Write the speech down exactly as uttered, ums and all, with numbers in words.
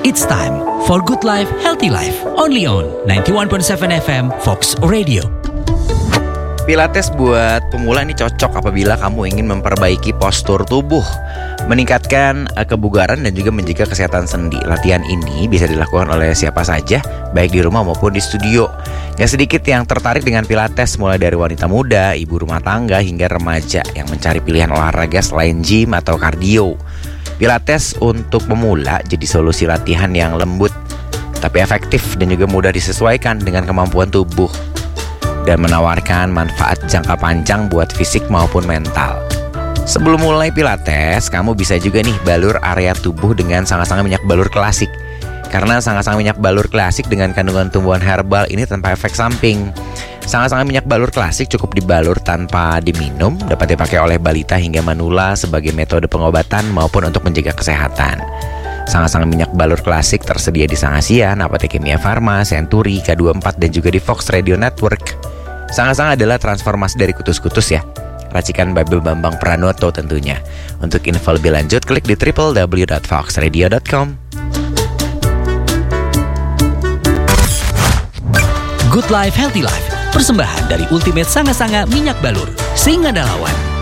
It's time for Good Life, Healthy Life. Only on ninety-one point seven F M Fox Radio. Pilates buat pemula ini cocok apabila kamu ingin memperbaiki postur tubuh, meningkatkan uh, kebugaran dan juga menjaga kesehatan sendi. Latihan ini bisa dilakukan oleh siapa saja, baik di rumah maupun di studio. Yang sedikit yang tertarik dengan Pilates, mulai dari wanita muda, ibu rumah tangga, hingga remaja yang mencari pilihan olahraga selain gym atau kardio. Pilates untuk pemula jadi solusi latihan yang lembut, tapi efektif dan juga mudah disesuaikan dengan kemampuan tubuh, dan menawarkan manfaat jangka panjang buat fisik maupun mental. Sebelum mulai Pilates, kamu bisa juga nih balur area tubuh dengan sangat-sangat minyak balur klasik. Karena sangat-sangat minyak balur klasik dengan kandungan tumbuhan herbal ini tanpa efek samping. Sangat-sangat minyak balur klasik cukup dibalur tanpa diminum, dapat dipakai oleh balita hingga manula sebagai metode pengobatan maupun untuk menjaga kesehatan. Sangat-sangat minyak balur klasik tersedia di Sang Asia, Apotheke Kimia Farma, Century, K dua puluh empat dan juga di Fox Radio Network. Sangat-sangat adalah transformasi dari kutus-kutus ya. Racikan Bible Bambang Pranoto tentunya. Untuk info lebih lanjut klik di w w w dot fox radio dot com. Good Life, Healthy Life. Persembahan dari Ultimate Sanga-Sanga Minyak Balur. Singa Dalawan.